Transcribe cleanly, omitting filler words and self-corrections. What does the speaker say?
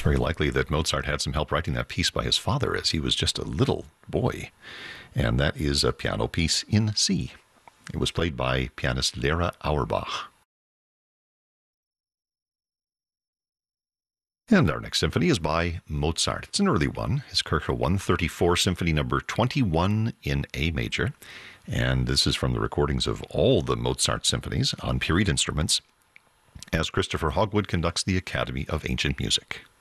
It's very likely that Mozart had some help writing that piece by his father as he was just a little boy. And that is a piano piece in C. It was played by pianist Lera Auerbach. And our next symphony is by Mozart. It's an early one, his Kirche 134 Symphony number 21 in A major. And this is from the recordings of all the Mozart symphonies on period instruments, as Christopher Hogwood conducts the Academy of Ancient Music.